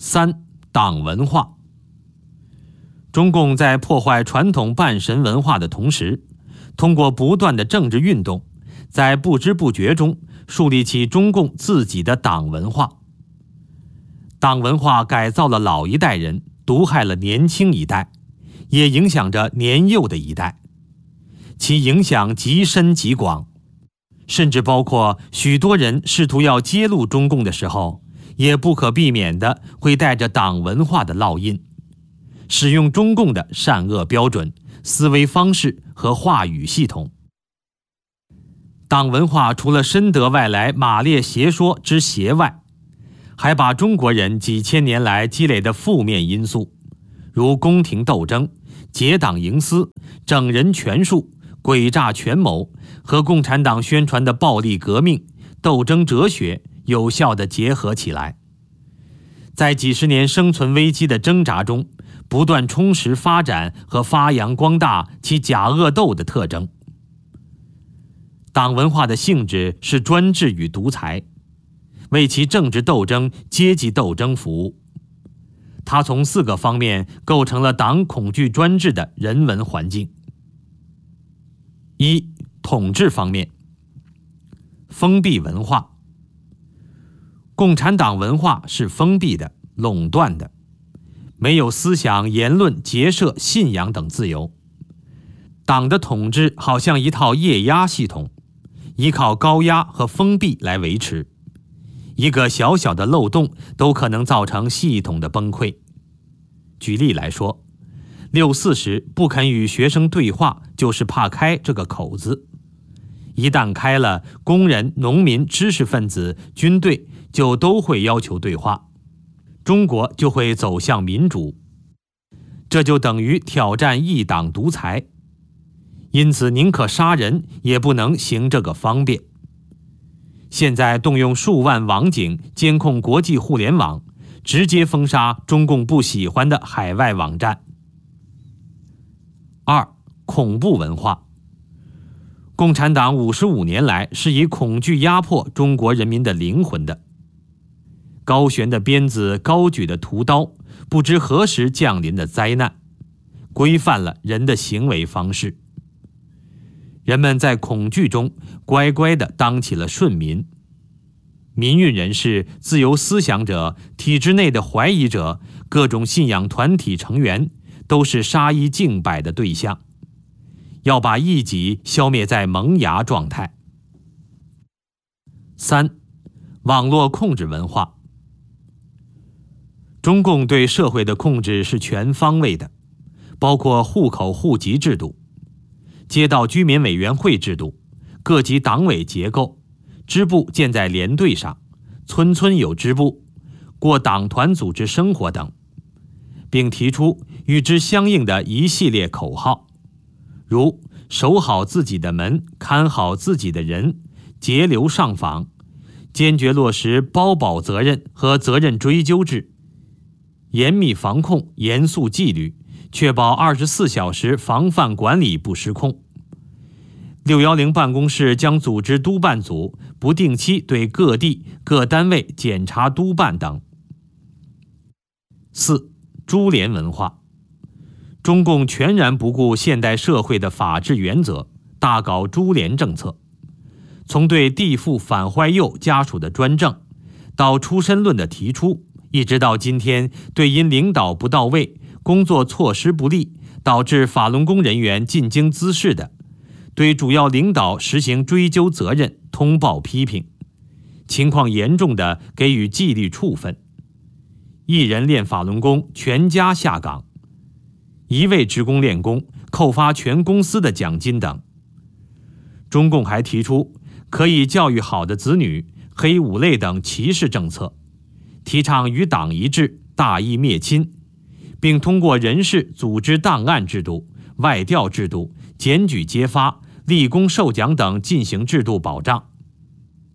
3. 党文化。中共在破坏传统半神文化的同时，通过不断的政治运动，在不知不觉中树立起中共自己的党文化。党文化改造了老一代人，毒害了年轻一代，也影响着年幼的一代，其影响极深极广，甚至包括许多人试图要揭露中共的时候，也不可避免的会带着党文化的烙印，使用中共的善恶标准、思维方式和话语系统。党文化除了深得外来马列邪说之邪外，还把中国人几千年来积累的负面因素，如宫廷斗争、结党营私、整人权术、诡诈权谋和共产党宣传的暴力革命、斗争哲学有效地结合起来，在几十年生存危机的挣扎中，不断充实发展和发扬光大其假恶斗的特征。党文化的性质是专制与独裁，为其政治斗争、阶级斗争服务。它从4个方面构成了党恐惧专制的人文环境。1. 统治方面，封闭文化。共产党文化是封闭的、垄断的，没有思想、言论、结社、信仰等自由。党的统治好像一套液压系统，依靠高压和封闭来维持，一个小小的漏洞都可能造成系统的崩溃。举例来说，6、4时不肯与学生对话，就是怕开这个口子。一旦开了，工人、农民、知识分子、军队就都会要求对话，中国就会走向民主，这就等于挑战一党独裁。因此宁可杀人也不能行这个方便。现在动用数万网警监控国际互联网，直接封杀中共不喜欢的海外网站。2. 恐怖文化。共产党55年来是以恐惧压迫中国人民的灵魂的。高悬的鞭子，高举的屠刀，不知何时降临的灾难，规范了人的行为方式。人们在恐惧中乖乖地当起了顺民。民运人士、自由思想者、体制内的怀疑者、各种信仰团体成员都是杀一儆百的对象，要把异己消灭在萌芽状态。3. 网络控制文化。中共对社会的控制是全方位的，包括户口户籍制度、街道居民委员会制度、各级党委结构、支部建在连队上，村村有支部，过党团组织生活等，并提出与之相应的一系列口号，如守好自己的门，看好自己的人，节流上访，坚决落实包保责任和责任追究制，严密防控，严肃纪律，确保24小时防范管理不失控。610办公室将组织督办组，不定期对各地各单位检查督办等。4. 株连文化。中共全然不顾现代社会的法治原则，大搞株连政策，从对地富反坏右家属的专政，到出身论的提出，一直到今天对因领导不到位、工作措施不力，导致法轮功人员进京滋事的，对主要领导实行追究责任、通报批评，情况严重的给予纪律处分，一人练法轮功全家下岗，一位职工练功扣发全公司的奖金等。中共还提出可以教育好的子女、黑五类等歧视政策，提倡与党一致、大义灭亲，并通过人事组织档案制度、外调制度、检举揭发、立功授奖等进行制度保障。